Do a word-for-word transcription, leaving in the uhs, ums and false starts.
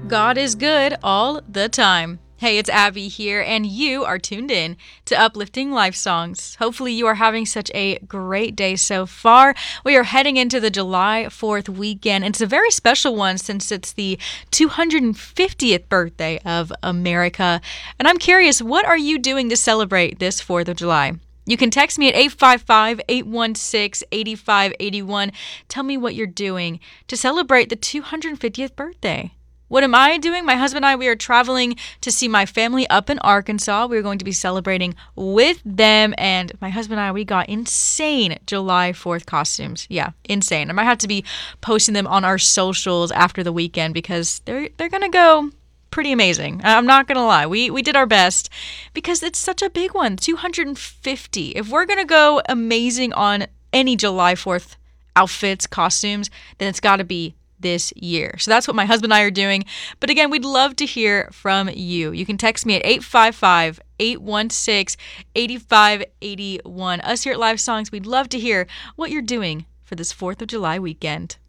God is good all the time. Hey, it's Abby here, and you are tuned in to Uplifting Life Songs. Hopefully, you are having such a great day so far. We are heading into the July fourth weekend, and it's a very special one since it's the two hundred fiftieth birthday of America. And I'm curious, what are you doing to celebrate this fourth of July? You can text me at eight five five, eight one six, eight five eight one. Tell me what you're doing to celebrate the two hundred fiftieth birthday. What am I doing? My husband and I, we are traveling to see my family up in Arkansas. We're going to be celebrating with them. And my husband and I, we got insane July fourth costumes. Yeah, insane. I might have to be posting them on our socials after the weekend because they're they're going to go pretty amazing. I'm not going to lie. We we did our best because it's such a big one, two hundred fifty. If we're going to go amazing on any July fourth outfits, costumes, then it's got to be this year. So that's what my husband and I are doing. But again, we'd love to hear from you. You can text me at eight five five, eight one six, eight five eight one. Us here at Live Songs, we'd love to hear what you're doing for this fourth of July weekend.